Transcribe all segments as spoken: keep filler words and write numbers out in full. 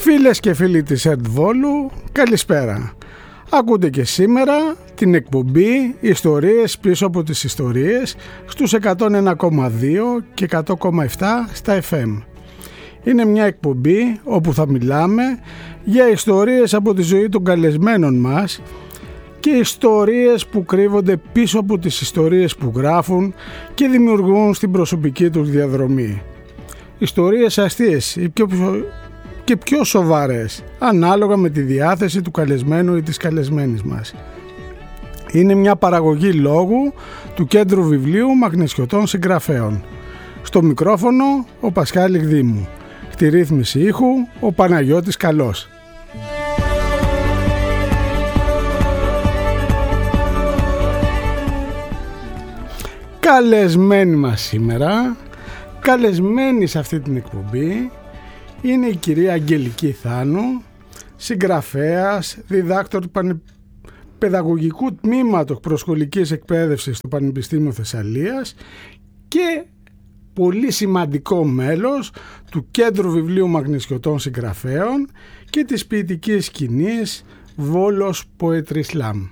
Φίλες και φίλοι της ΕΡΤ Βόλου, καλησπέρα. Ακούτε και σήμερα την εκπομπή Ιστορίες πίσω από τις ιστορίες στους εκατόν ένα κόμμα δύο και εκατό κόμμα επτά στα εφ εμ. Είναι μια εκπομπή όπου θα μιλάμε για ιστορίες από τη ζωή των καλεσμένων μας και ιστορίες που κρύβονται πίσω από τις ιστορίες που γράφουν και δημιουργούν στην προσωπική τους διαδρομή. Ιστορίες αστείες ή πιο, και πιο σοβαρές, ανάλογα με τη διάθεση του καλεσμένου ή της καλεσμένης μας. Είναι μια παραγωγή λόγου του Κέντρου Βιβλίου Μαγνησιωτών Συγγραφέων. Στο μικρόφωνο ο Πασχάλης Δήμου. Στη ρύθμιση ήχου ο Παναγιώτης Καλός. Καλεσμένη μας σήμερα, καλεσμένη σε αυτή την εκπομπή, είναι η κυρία Αγγελική Θάνου, συγγραφέας, διδάκτορ πανε... παιδαγωγικού τμήματος προσχολικής εκπαίδευσης στο Πανεπιστήμιο Θεσσαλίας και πολύ σημαντικό μέλος του Κέντρου Βιβλίου Μαγνησιωτών Συγγραφέων και της ποιητικής σκηνής Βόλος Poetry Slam.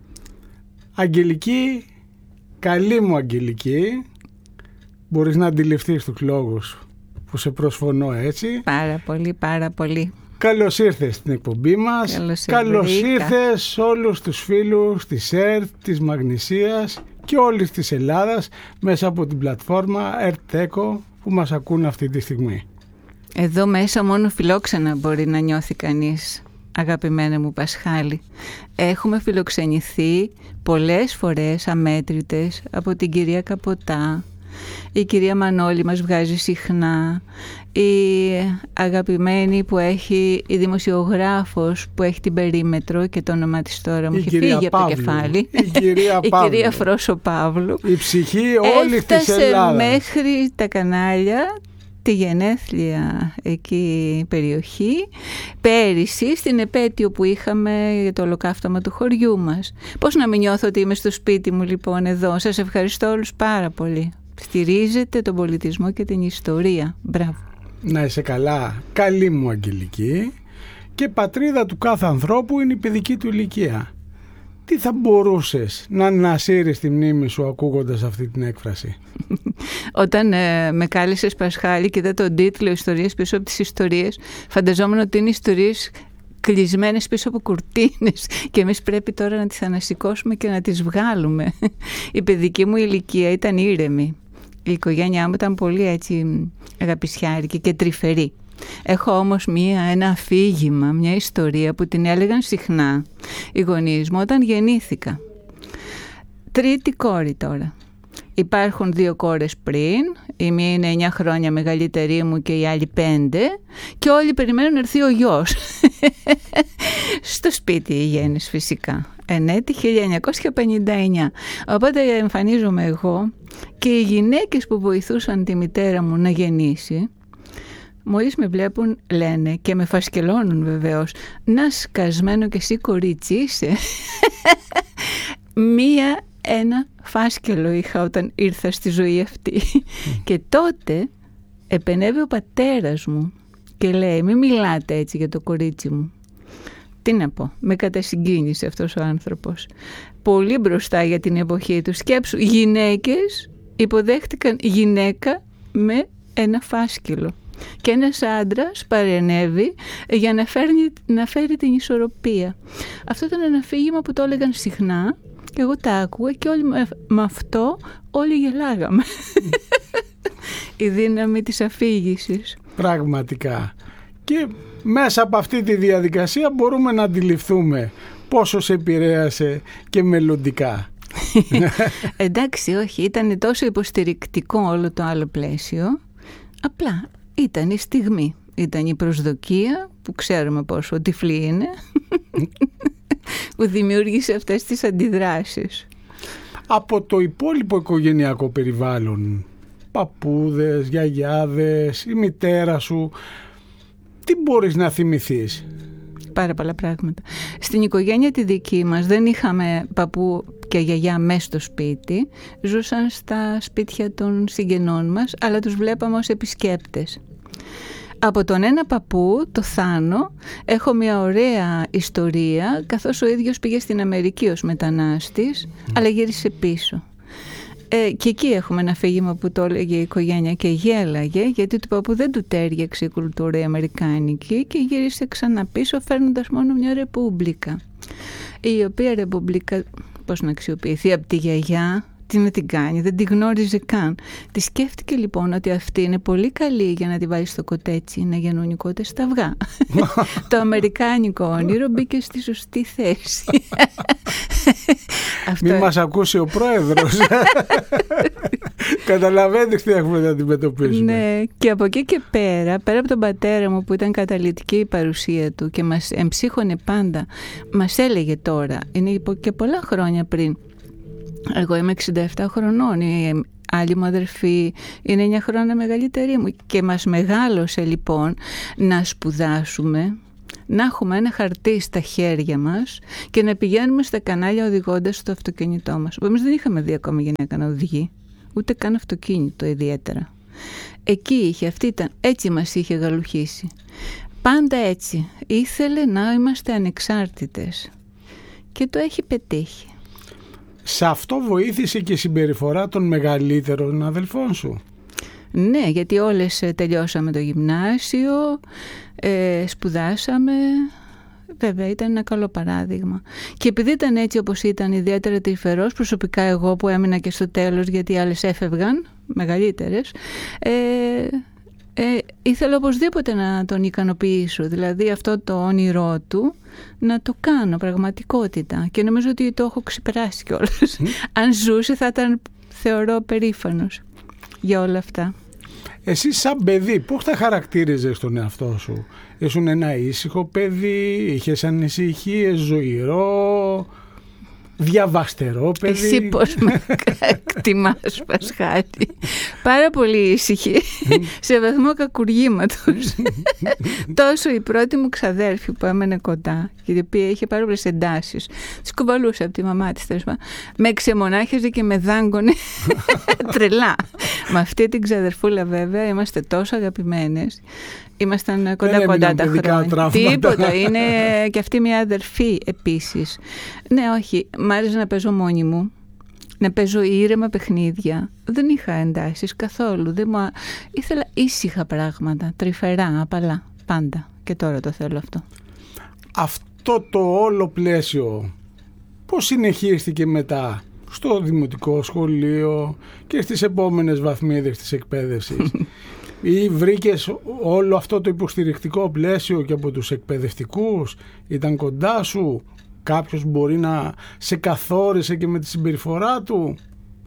Αγγελική, καλή μου Αγγελική, μπορείς να αντιληφθείς τους λόγους που σε προσφωνώ έτσι. Πάρα πολύ, πάρα πολύ. Καλώς ήρθες στην εκπομπή μας. Καλώς, Καλώς ήρθες σε όλους τους φίλους της ΕΡΤ, της Μαγνησίας και όλης της Ελλάδας μέσα από την πλατφόρμα ΕΡΤ-ΕΚΟ που μας ακούν αυτή τη στιγμή. Εδώ μέσα μόνο φιλόξενα μπορεί να νιώθει κανείς, αγαπημένα μου Πασχάλη. Έχουμε φιλοξενηθεί πολλές φορές αμέτρητες από την κυρία Καποτά. Η κυρία Μανώλη μας βγάζει συχνά. Η αγαπημένη που έχει, η δημοσιογράφος που έχει την Περίμετρο και το όνομα της τώρα μου έχει φύγει από το κεφάλι. Η κυρία η Παύλου. κυρία Φρόσο Παύλου. Η ψυχή όλη της Ελλάδας. Έφτασε μέχρι τα κανάλια τη γενέθλια εκεί περιοχή πέρυσι στην επέτειο που είχαμε για το ολοκαύτωμα του χωριού μας. Πώς να μην νιώθω ότι είμαι στο σπίτι μου λοιπόν εδώ. Σας ευχαριστώ όλους πάρα πολύ. Στηρίζετε τον πολιτισμό και την ιστορία. Μπράβο. Να είσαι καλά. Καλή μου Αγγελική. Και πατρίδα του κάθε ανθρώπου είναι η παιδική του ηλικία. Τι θα μπορούσες να ανασύρεις τη μνήμη σου ακούγοντας αυτή την έκφραση? Όταν ε, με κάλεσες Πασχάλη και είδα τον τίτλο «Ιστορίες πίσω από τις ιστορίες», φανταζόμουν ότι είναι ιστορίες κλεισμένες πίσω από κουρτίνες και εμείς πρέπει τώρα να τις ανασηκώσουμε και να τις βγάλουμε. Η παιδική μου ηλικία ήταν ήρεμη. Η οικογένειά μου ήταν πολύ έτσι αγαπησιάρικη και τρυφερή. Έχω όμως μία, ένα αφήγημα, μια ιστορία που την έλεγαν συχνά οι γονείς μου όταν γεννήθηκα. Τρίτη κόρη τώρα. Υπάρχουν δύο κόρες πριν, η μία είναι εννιά χρόνια μεγαλύτερη μου και η άλλη πέντε και όλοι περιμένουν να έρθει ο γιος. Στο σπίτι η γέννης φυσικά. Εν έτη χίλια εννιακόσια πενήντα εννιά. Οπότε εμφανίζομαι εγώ και οι γυναίκες που βοηθούσαν τη μητέρα μου να γεννήσει, μόλις με βλέπουν λένε και με φασκελώνουν βεβαίως, να σκασμένο και εσύ κορίτσι είσαι. Μία ένα φάσκελο είχα όταν ήρθα στη ζωή αυτή. Mm. Και τότε επενέβη ο πατέρας μου και λέει μην μιλάτε έτσι για το κορίτσι μου. Τι να πω, με κατασυγκίνησε αυτός ο άνθρωπος. Πολύ μπροστά για την εποχή του. Σκέψου, γυναίκες υποδέχτηκαν γυναίκα με ένα φάσκελο. Και ένας άντρας παρενέβη για να, φέρνει, να φέρει την ισορροπία. Αυτό ήταν ένα αφήγημα που το έλεγαν συχνά και εγώ τα άκουγα και όλοι με, με αυτό όλοι γελάγαμε. Η δύναμη της αφήγησης. Πραγματικά. Και μέσα από αυτή τη διαδικασία μπορούμε να αντιληφθούμε πόσο σε επηρέασε και μελλοντικά. Εντάξει, όχι, ήταν τόσο υποστηρικτικό όλο το άλλο πλαίσιο. Απλά ήταν η στιγμή, ήταν η προσδοκία που ξέρουμε πόσο τυφλή είναι που δημιούργησε αυτές τις αντιδράσεις. Από το υπόλοιπο οικογενειακό περιβάλλον, παππούδες, γιαγιάδες, η μητέρα σου, τι μπορείς να θυμηθείς? Πάρα πολλά πράγματα. Στην οικογένεια τη δική μας δεν είχαμε παππού και γιαγιά μέσα στο σπίτι. Ζούσαν στα σπίτια των συγγενών μας, αλλά τους βλέπαμε ως επισκέπτες. Από τον ένα παππού, το Θάνο, έχω μια ωραία ιστορία, καθώς ο ίδιος πήγε στην Αμερική ως μετανάστης, mm. αλλά γύρισε πίσω. Ε, και εκεί έχουμε ένα αφήγημα που το έλεγε η οικογένεια και γέλαγε, γιατί του παππού δεν του τέριαξε η κουλτούρα η αμερικάνικη και γύρισε ξανά πίσω φέρνοντας μόνο μια ρεπούμπλικα, η οποία ρεπούμπλικα, πώς να αξιοποιηθεί από τη γιαγιά, τι να την κάνει, δεν τη γνώριζε καν. Τη σκέφτηκε λοιπόν ότι αυτή είναι πολύ καλή για να τη βάλει στο κοτέτσι, να γεννούν οι κότες στα αυγά. Το αμερικάνικο όνειρο μπήκε στη σωστή θέση. Αυτό... Μην μας ακούσει ο πρόεδρος. Καταλαβαίνεις τι έχουμε να αντιμετωπίσουμε. Ναι, και από εκεί και πέρα, πέρα από τον πατέρα μου που ήταν καταλυτική η παρουσία του και μας εμψύχωνε πάντα, μας έλεγε τώρα, είναι και πολλά χρόνια πριν, εγώ είμαι εξήντα επτά χρονών, η άλλη μου αδερφή είναι εννιά χρόνια μεγαλύτερη μου και μας μεγάλωσε λοιπόν να σπουδάσουμε, να έχουμε ένα χαρτί στα χέρια μας και να πηγαίνουμε στα κανάλια οδηγώντας το αυτοκίνητό μας. Εμείς δεν είχαμε δει ακόμα γυναίκα να οδηγεί, ούτε καν αυτοκίνητο ιδιαίτερα. Εκεί είχε, αυτή ήταν, έτσι μας είχε γαλουχίσει. Πάντα έτσι. Ήθελε να είμαστε ανεξάρτητες και το έχει πετύχει. Σε αυτό βοήθησε και η συμπεριφορά των μεγαλύτερων αδελφών σου. Ναι, γιατί όλες τελειώσαμε το γυμνάσιο, ε, σπουδάσαμε, βέβαια ήταν ένα καλό παράδειγμα. Και επειδή ήταν έτσι όπως ήταν, ιδιαίτερα τρυφερός, προσωπικά εγώ που έμεινα και στο τέλος γιατί οι άλλες έφευγαν, μεγαλύτερες, ε, ε, ήθελα οπωσδήποτε να τον ικανοποιήσω, δηλαδή αυτό το όνειρό του να το κάνω πραγματικότητα και νομίζω ότι το έχω ξεπεράσει κιόλας. Mm. Αν ζούσε θα ήταν, θεωρώ, περήφανος για όλα αυτά. Εσύ σαν παιδί πώς θα χαρακτήριζες τον εαυτό σου? Ήσουν ένα ήσυχο παιδί, είχες ανησυχίες, ζωηρό, διαβαστερό παιδί? Εσύ πώς με εκτιμάς, Πασχάλη? Πάρα πολύ ήσυχη, σε βαθμό κακουργήματος. Τόσο η πρώτη μου ξαδέρφη που έμενε κοντά και η οποία είχε πάρα πολλές εντάσεις, τις κουβαλούσε από τη μαμά της, με ξεμονάχιζε και με δάγκωνε τρελά. Με αυτή την ξαδερφούλα βέβαια είμαστε τόσο αγαπημένες. Ήμασταν κοντά κοντά τα χρόνια. Τίποτα, είναι και αυτή μια αδερφή επίσης. Ναι, όχι, μ' άρεσε να παίζω μόνη μου, να παίζω ήρεμα παιχνίδια. Δεν είχα εντάσεις καθόλου. Δεν μου... Ήθελα ήσυχα πράγματα, τρυφερά, απαλά, πάντα. Και τώρα το θέλω αυτό. Αυτό το όλο πλαίσιο πώς συνεχίστηκε μετά στο δημοτικό σχολείο και στις επόμενες βαθμίδες της εκπαίδευσης? Ή βρήκες όλο αυτό το υποστηρικτικό πλαίσιο και από τους εκπαιδευτικούς? Ήταν κοντά σου? Κάποιος μπορεί να σε καθόρισε και με τη συμπεριφορά του?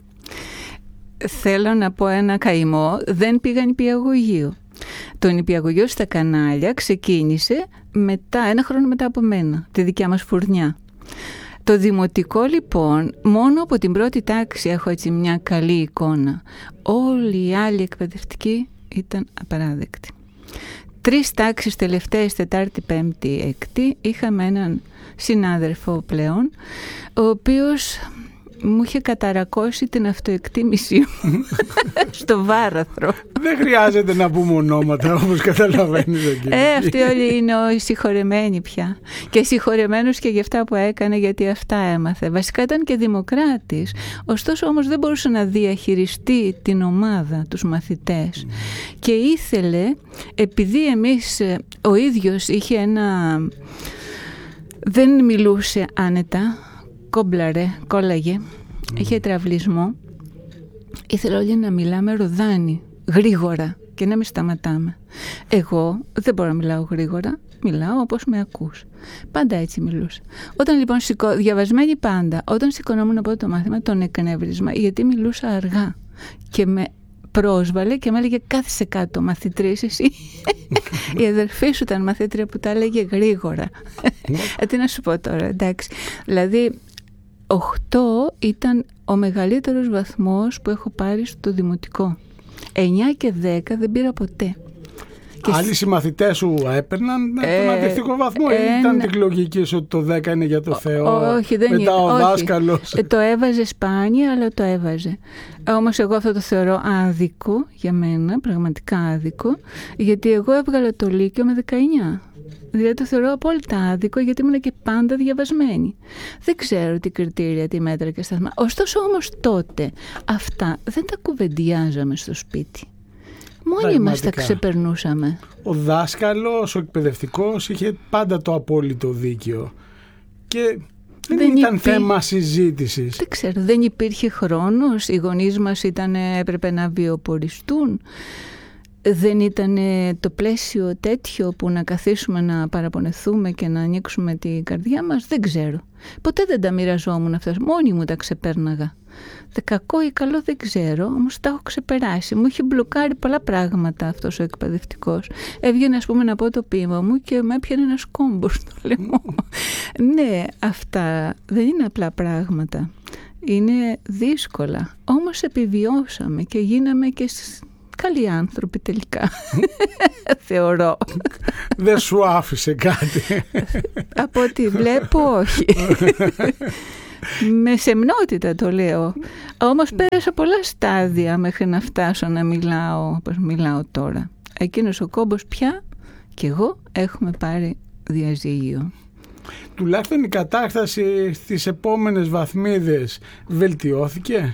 Θέλω να πω ένα καημό. Δεν πήγα νηπιαγωγείο. Το νηπιαγωγείο στα κανάλια ξεκίνησε μετά, ένα χρόνο μετά από μένα, τη δικιά μας φουρνιά. Το δημοτικό λοιπόν, μόνο από την πρώτη τάξη έχω έτσι μια καλή εικόνα. Όλοι οι άλλοι εκπαιδευτικοί ήταν απαράδεκτοι. Τρεις τάξεις τελευταίες, τετάρτη, πέμπτη, έκτη, είχαμε έναν συνάδελφο πλέον, ο οποίος μου είχε καταρακώσει την αυτοεκτίμησή μου στο βάραθρο. Δεν χρειάζεται να πούμε ονόματα, όπως καταλαβαίνεις εκεί. Ε, αυτοί όλοι είναι οι συγχωρεμένοι πια. Και συγχωρεμένος και για αυτά που έκανε, γιατί αυτά έμαθε. Βασικά ήταν και δημοκράτης. Ωστόσο όμως δεν μπορούσε να διαχειριστεί την ομάδα, τους μαθητές. Mm. Και ήθελε, επειδή εμείς, ο ίδιος είχε ένα... δεν μιλούσε άνετα, κόμπλαρε, κόλλαγε, mm. είχε τραυλισμό. Ήθελα όλοι να μιλάμε ροδάνι, γρήγορα και να μην σταματάμε. Εγώ δεν μπορώ να μιλάω γρήγορα, μιλάω όπως με ακούς. Πάντα έτσι μιλούσα. Όταν λοιπόν σηκώ, διαβασμένη πάντα, όταν σηκωνόμουν από το μάθημα, τον εκνεύρισμα, γιατί μιλούσα αργά και με πρόσβαλε και με έλεγε κάθισε κάτω, μαθητρής εσύ. Η αδερφή σου ήταν μαθήτρια που τα έλεγε γρήγορα. ε, τι να σου πω τώρα, εντάξει. Δηλαδή οκτώ ήταν ο μεγαλύτερος βαθμός που έχω πάρει στο δημοτικό. εννιά και δέκα δεν πήρα ποτέ. Και Άλλοι συμμαθητές σου έπαιρναν ε, τον αντίστοιχο βαθμό ε, ή ήταν ε, τη λογική σου ότι το δέκα είναι για το Θεό, όχι, δεν μετά ο όχι. δάσκαλος? Ε, το έβαζε σπάνια, αλλά το έβαζε. Όμως εγώ αυτό το θεωρώ άδικο για μένα, πραγματικά άδικο, γιατί εγώ έβγαλα το Λύκειο με δεκαεννιά. Δηλαδή το θεωρώ απόλυτα άδικο, γιατί ήμουν και πάντα διαβασμένη. Δεν ξέρω τι κριτήρια, τι μέτρα και σταθμά. Ωστόσο όμως τότε αυτά δεν τα κουβεντιάζαμε στο σπίτι. Μόνοι μας τα ξεπερνούσαμε. Ο δάσκαλος, ο εκπαιδευτικός είχε πάντα το απόλυτο δίκαιο και δεν, δεν ήταν υπή... θέμα συζήτησης. Δεν ξέρω, δεν υπήρχε χρόνος, οι γονείς μας ήταν, έπρεπε να βιοποριστούν. Δεν ήταν το πλαίσιο τέτοιο που να καθίσουμε να παραπονεθούμε και να ανοίξουμε την καρδιά μας. Δεν ξέρω. Ποτέ δεν τα μοιραζόμουν αυτά. Μόνη μου τα ξεπέρναγα. Δε κακό ή καλό δεν ξέρω, όμως τα έχω ξεπεράσει. Μου είχε μπλοκάρει πολλά πράγματα αυτός ο εκπαιδευτικός. Έβγαινε, ας πούμε, να πω το ποίημα μου και με έπιανε ένας κόμπος στο λαιμό. Ναι, αυτά δεν είναι απλά πράγματα. Είναι δύσκολα. Όμως επιβιώσαμε και γίναμε και καλοί άνθρωποι τελικά. Θεωρώ. Δεν σου άφησε κάτι? Από ό,τι βλέπω, όχι. Με σεμνότητα το λέω. Όμως πέρασα πολλά στάδια μέχρι να φτάσω να μιλάω όπως μιλάω τώρα. Εκείνος ο κόμπος πια και εγώ έχουμε πάρει διαζύγιο. Τουλάχιστον η κατάσταση στις επόμενες βαθμίδες βελτιώθηκε?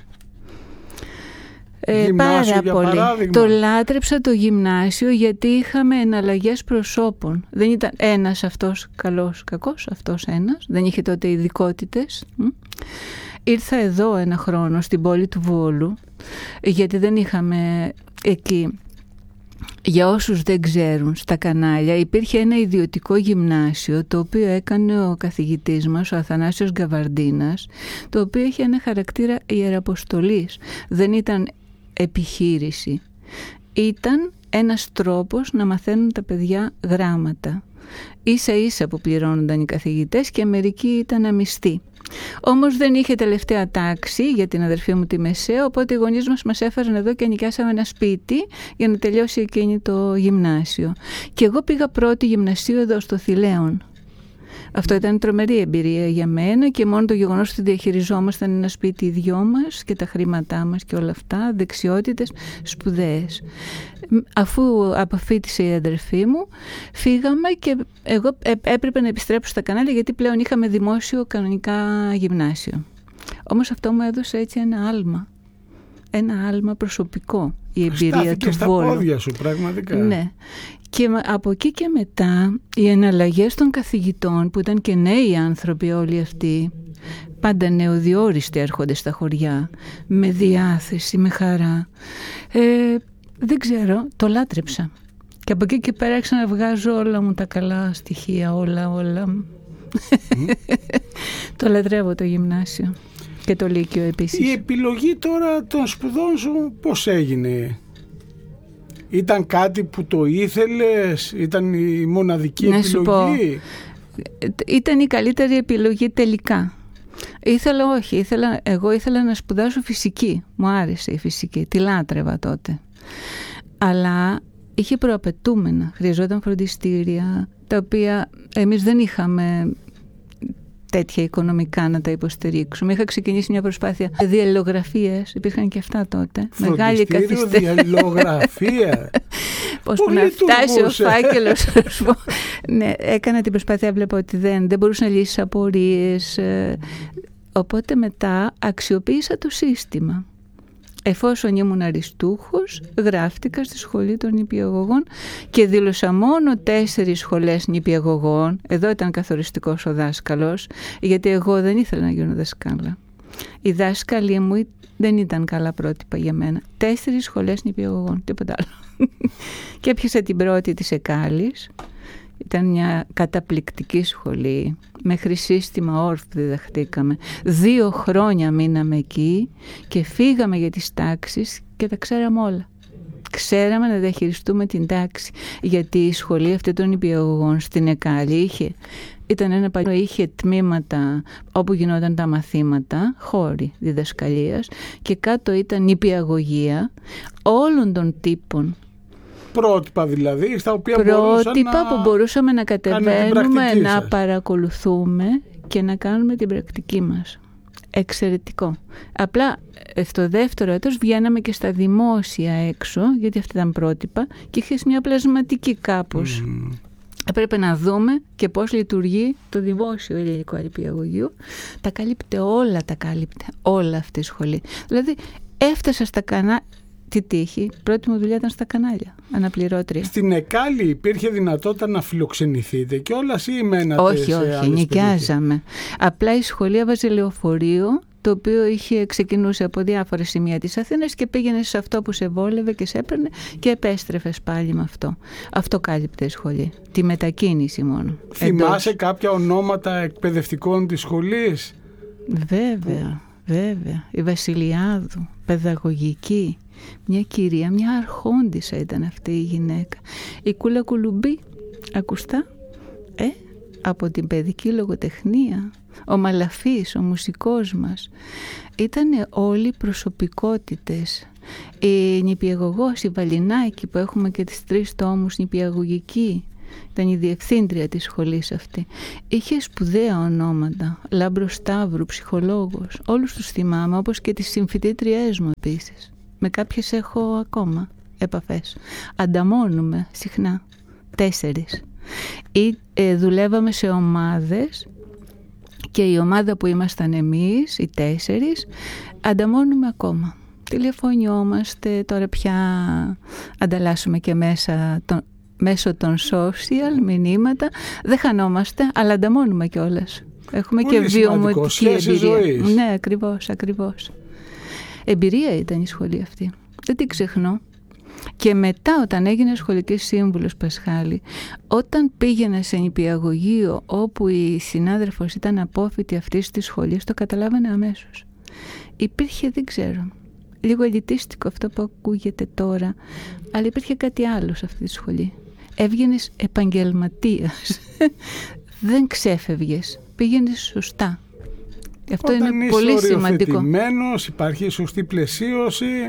Ε, πάρα πολύ. Παράδειγμα. Το λάτρεψα το γυμνάσιο γιατί είχαμε εναλλαγές προσώπων. Δεν ήταν ένας αυτός καλός, κακός, αυτός ένας. Δεν είχε τότε ειδικότητες. Ήρθα εδώ ένα χρόνο στην πόλη του Βόλου, γιατί δεν είχαμε εκεί. Για όσους δεν ξέρουν, στα κανάλια υπήρχε ένα ιδιωτικό γυμνάσιο το οποίο έκανε ο καθηγητής μας, ο Αθανάσιος Γκαβαρντίνας, το οποίο είχε ένα χαρακτήρα ιεραποστολής. Δεν ήταν επιχείρηση. Ήταν ένας τρόπος να μαθαίνουν τα παιδιά γράμματα. Ίσα ίσα που πληρώνονταν οι καθηγητές και μερικοί ήταν αμυστοί. Όμως δεν είχε τελευταία τάξη για την αδερφή μου τη μεσαία, οπότε οι γονείς μας μας έφεραν εδώ και νοικιάσαμε ένα σπίτι για να τελειώσει εκείνη το γυμνάσιο. Και εγώ πήγα πρώτη γυμνασίου εδώ στο Θηλαίον. Αυτό ήταν τρομερή εμπειρία για μένα και μόνο το γεγονός ότι διαχειριζόμασταν ένα σπίτι οι δυο μας και τα χρήματά μας και όλα αυτά, δεξιότητες σπουδαίες. Αφού αποφοίτησε η αδερφή μου, φύγαμε και εγώ έπρεπε να επιστρέψω στα κανάλια γιατί πλέον είχαμε δημόσιο κανονικά γυμνάσιο. Όμως αυτό μου έδωσε έτσι ένα άλμα. Ένα άλμα προσωπικό, η εμπειρία Στάθηκε του στα Βόλου. Πόδια σου, πραγματικά. Ναι. Και από εκεί και μετά οι εναλλαγές των καθηγητών που ήταν και νέοι άνθρωποι όλοι αυτοί, πάντα νεοδιόριστοι έρχονται στα χωριά, με διάθεση, με χαρά. Ε, δεν ξέρω, το λάτρεψα. Και από εκεί και πέρα άρχισα να βγάζω όλα μου τα καλά στοιχεία, όλα, όλα. Mm. Το λατρεύω το γυμνάσιο. Και το Λύκειο επίσης. Η επιλογή τώρα των σπουδών σου πώς έγινε? Ήταν κάτι που το ήθελες? Ήταν η μοναδική να επιλογή? Σου πω, ήταν η καλύτερη επιλογή τελικά. Ήθελα όχι, ήθελα, εγώ ήθελα να σπουδάσω φυσική. Μου άρεσε η φυσική, τη λάτρευα τότε. Αλλά είχε προαπαιτούμενα, χρειαζόταν φροντιστήρια, τα οποία εμείς δεν είχαμε τέτοια οικονομικά να τα υποστηρίξουμε. Είχα ξεκινήσει μια προσπάθεια διαλληλογραφίες, υπήρχαν και αυτά τότε. Μεγάλη καθυστέρηση. Διαλληλογραφία. Πώς που να φτάσει ο φάκελος. Ναι, έκανα την προσπάθεια, βλέπω ότι δεν, δεν μπορούσα να λύσει απορίες. Οπότε μετά αξιοποίησα το σύστημα. Εφόσον ήμουν αριστούχος, γράφτηκα στη σχολή των νηπιαγωγών και δήλωσα μόνο τέσσερις σχολές νηπιαγωγών. Εδώ ήταν καθοριστικός ο δάσκαλος, γιατί εγώ δεν ήθελα να γίνω δασκάλα. Οι δάσκαλοι μου δεν ήταν καλά πρότυπα για μένα. Τέσσερις σχολές νηπιαγωγών, τίποτα άλλο. Και έπιασα την πρώτη της Εκάλης. Ήταν μια καταπληκτική σχολή. Μέχρι σύστημα όρφ διδαχτήκαμε. Δύο χρόνια μείναμε εκεί και φύγαμε για τις τάξεις και τα ξέραμε όλα. Ξέραμε να διαχειριστούμε την τάξη. Γιατί η σχολή αυτή των νηπιαγωγών στην Εκάλη είχε, ήταν ένα παλιό, είχε τμήματα όπου γινόταν τα μαθήματα, χώροι διδασκαλίας, και κάτω ήταν νηπιαγωγία όλων των τύπων. πρότυπα δηλαδή, στα οποία πρότυπα να... που μπορούσαμε να κατεβαίνουμε, να παρακολουθούμε και να κάνουμε την πρακτική μας. Εξαιρετικό. Απλά στο δεύτερο έτος βγαίναμε και στα δημόσια έξω, γιατί αυτά ήταν πρότυπα, και είχες μια πλασματική κάπως. Mm. Έπρεπε να δούμε και πώς λειτουργεί το δημόσιο ελληνικό νηπιαγωγείο. Τα κάλυπτε όλα, τα κάλυπτε όλα αυτή η σχολή. Δηλαδή έφτασα στα κανάλια. Τι τύχη, πρώτη μου δουλειά ήταν στα κανάλια, αναπληρώτρια. Στην Εκάλη υπήρχε δυνατότητα να φιλοξενηθείτε και όλα ή μένατε? Όχι, σε όχι, νοικιάζαμε. Απλά η σχολή έβαζε λεωφορείο, το οποίο είχε ξεκινούσε από διάφορα σημεία της Αθήνας και πήγαινε σε αυτό που σε βόλευε και σε έπαιρνε και επέστρεφες πάλι με αυτό. Αυτό κάλυπτε η σχολή. Τη μετακίνηση μόνο. Θυμάσαι εντός. Κάποια ονόματα εκπαιδευτικών της σχολής? Βέβαια, βέβαια. Η Βασιλιάδου, παιδαγωγική. Μια κυρία, μια αρχόντισσα ήταν αυτή η γυναίκα. Η Κούλα Κουλουμπή, ακουστά, ε, από την παιδική λογοτεχνία. Ο Μαλαφής, ο μουσικός μας. Ήτανε όλοι προσωπικότητες. Η νηπιαγωγός, η Βαλινάκη, που έχουμε και τις τρεις τόμους νηπιαγωγική, ήταν η διευθύντρια της σχολής αυτή. Είχε σπουδαία ονόματα. Λάμπρο Σταύρου, ψυχολόγος. Όλους τους θυμάμαι, όπως και τις συμφοιτήτριές μου επίσης. Με κάποιες έχω ακόμα επαφές. Ανταμώνουμε συχνά. Τέσσερις. Ή ε, δουλεύαμε σε ομάδες και η ομάδα που ήμασταν εμείς, οι τέσσερις, ανταμώνουμε ακόμα. Τηλεφωνιόμαστε, τώρα πια ανταλλάσσουμε και μέσα τον, μέσω των social μηνύματα. Δεν χανόμαστε, αλλά ανταμώνουμε κιόλας. Έχουμε πολύ και βιωματική εμπειρία. Ζωής. Ναι, ακριβώς, ακριβώς. Εμπειρία ήταν η σχολή αυτή. Δεν την ξεχνώ. Και μετά, όταν έγινε σχολική σύμβουλος, Πασχάλη, όταν πήγαινα σε νηπιαγωγείο όπου η συνάδελφος ήταν απόφοιτη αυτής της σχολής, το καταλάβανε αμέσως. Υπήρχε, δεν ξέρω, λίγο ελιτίστικο αυτό που ακούγεται τώρα, αλλά υπήρχε κάτι άλλο σε αυτή τη σχολή. Έβγαινες επαγγελματίας. Δεν ξέφευγες. Πήγαινες σωστά. Αυτό όταν είναι πολύ σημαντικό. Υπάρχει σωστή πλαισίωση.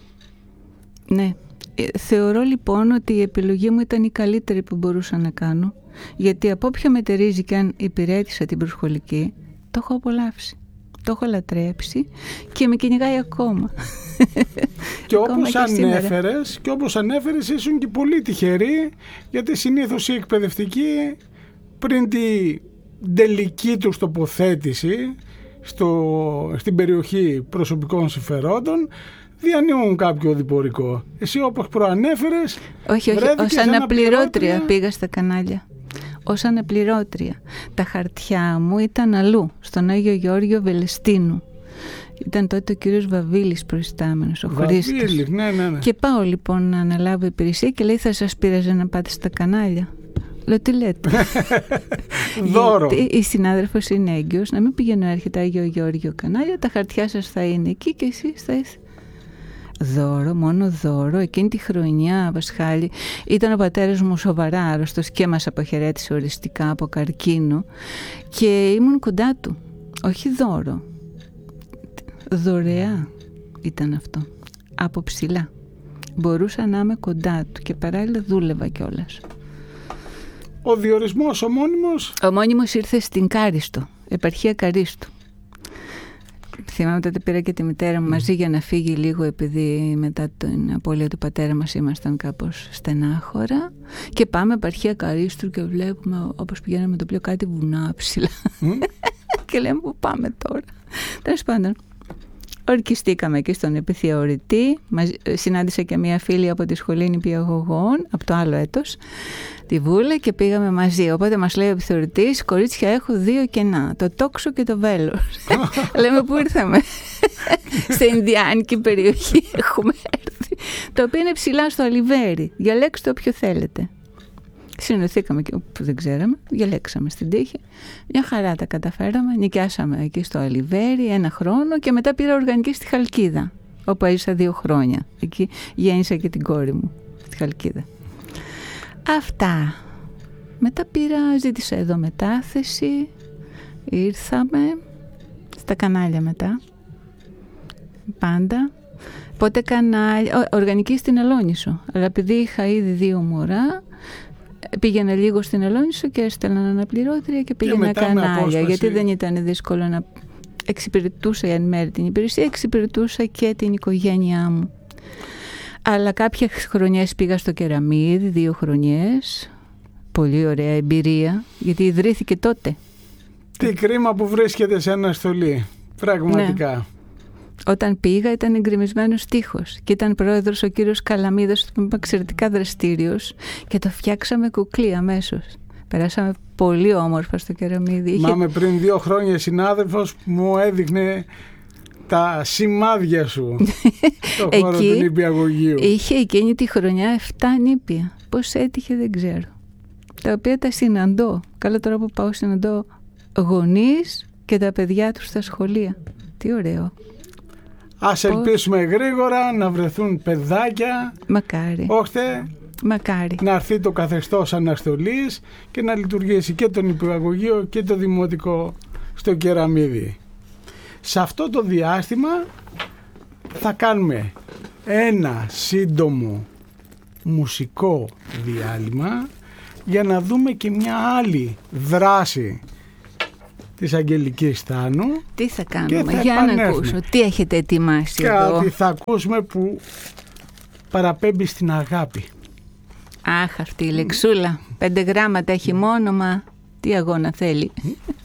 Ναι. Θεωρώ λοιπόν ότι η επιλογή μου ήταν η καλύτερη που μπορούσα να κάνω, γιατί από όποια μετερίζει και αν υπηρέτησα την προσχολική, το έχω απολαύσει, το έχω λατρέψει και με κυνηγάει ακόμα. Και όπως ανέφερες, και όπως ανέφερες ήσουν και πολύ τυχερή, γιατί συνήθως οι εκπαιδευτικοί πριν την τελική τους τοποθέτηση στο, στην περιοχή προσωπικών συμφερόντων διανύουν κάποιο διπορικό. Εσύ, όπως προανέφερες, όχι, όχι, ως αναπληρώτρια πήγα στα κανάλια. Ως αναπληρώτρια. Τα χαρτιά μου ήταν αλλού, στον Άγιο Γεώργιο Βελεστίνου. Ήταν τότε ο κύριος Βαβίλης προϊστάμενος, ο χωρίστας. Ναι, ναι, ναι. Και πάω λοιπόν να αναλάβω υπηρεσία και λέει, θα σας πείραζε να πάτε στα κανάλια? Λέω, τι λέτε? Δώρο. Η συνάδελφος είναι έγκυος, να μην πηγαίνω έρχεται Άγιο Γεώργιο κανάλια, τα χαρτιά σας θα είναι εκεί και εσείς θα είστε. Δώρο, μόνο δώρο. Εκείνη τη χρονιά, Πασχάλη, ήταν ο πατέρας μου σοβαρά άρρωστος και μας αποχαιρέτησε οριστικά από καρκίνο και ήμουν κοντά του. Όχι δώρο. Δωρεά ήταν αυτό. Από ψηλά. Μπορούσα να είμαι κοντά του και παράλληλα δούλευα κιόλας. Ο διορισμός ομώνυμος? Ο ομώνυμος ήρθε στην Κάριστο, επαρχία Καρίστου. Θυμάμαι τότε πήρα και τη μητέρα μου μαζί για να φύγει λίγο, επειδή μετά την απώλεια του πατέρα μας ήμασταν κάπως στενάχωρα, και πάμε επαρχία Καρίστου και βλέπουμε, όπως πηγαίναμε με το πλοίο, κάτι βουνά ψηλά. Mm. Και λέμε, πού πάμε τώρα? Τέλος πάντων, ορκιστήκαμε εκεί στον επιθεωρητή. Συνάντησα και μία φίλη από τη σχολή νηπιαγωγών από το άλλο έτος, τη Βούλα, και πήγαμε μαζί. Οπότε μας λέει ο επιθεωρητής, κορίτσια, έχω δύο κενά, το τόξο και το βέλος. Λέμε, πού ήρθαμε? Στην Ινδιάνικη περιοχή έχουμε έρθει, το οποίο είναι ψηλά στο Αλιβέρι. Διαλέξτε όποιο θέλετε. Συνοηθήκαμε και που δεν ξέραμε, διαλέξαμε στην τύχη. Μια χαρά τα καταφέραμε, νοικιάσαμε εκεί στο Αλιβέρι ένα χρόνο και μετά πήρα οργανική στη Χαλκίδα, όπου έζησα δύο χρόνια. Εκεί γέννησα και την κόρη μου, στη Χαλκίδα. Αυτά. Μετά πήρα, ζήτησα εδώ μετάθεση, ήρθαμε στα κανάλια μετά. Πάντα Πότε κανάλια, οργανική στην Ελόνησο. Αλλά επειδή είχα ήδη δύο μωρά, πήγαινα λίγο στην Ελόνησο και έστελνα αναπληρώτρια και πήγαινα και κανάλια. Γιατί δεν ήταν δύσκολο να εξυπηρετούσα εν μέρει την υπηρεσία, εξυπηρετούσα και την οικογένειά μου. Αλλά κάποιες χρονιές πήγα στο Κεραμίδι, δύο χρονιές. Πολύ ωραία εμπειρία, γιατί ιδρύθηκε τότε. Τι κρίμα που βρίσκεται σε αναστολή, πραγματικά. Ναι. Όταν πήγα ήταν εγκρεμισμένος τείχος και ήταν πρόεδρος ο κύριος Καλαμίδας, που ήταν εξαιρετικά δραστήριος και το φτιάξαμε κουκλί αμέσως. Περάσαμε πολύ όμορφα στο Κεραμίδι. Μα με πριν δύο χρόνια συνάδελφος μου έδειχνε τα σημάδια σου στο χώρο του νηπιαγωγείου. Είχε εκείνη τη χρονιά εφτά νήπια. Πώς έτυχε δεν ξέρω. Τα οποία τα συναντώ. Καλά τώρα που πάω συναντώ γονείς και τα παιδιά τους στα σχολεία. Τι ωραίο. Ας Πώς... ελπίσουμε γρήγορα να βρεθούν παιδάκια. Μακάρι. Ώστε Μακάρι. να έρθει το καθεστώς αναστολής και να λειτουργήσει και το νηπιαγωγείο και το δημοτικό στο Κεραμίδι. Σε αυτό το διάστημα θα κάνουμε ένα σύντομο μουσικό διάλειμμα για να δούμε και μια άλλη δράση της Αγγελικής Στάνου. Τι θα κάνουμε, θα για να ακούσω, τι έχετε ετοιμάσει και εδώ. Κάτι θα ακούσουμε που παραπέμπει στην αγάπη. Αχ, αυτή η λεξούλα, πέντε γράμματα έχει μόνο, μα τι αγώνα θέλει.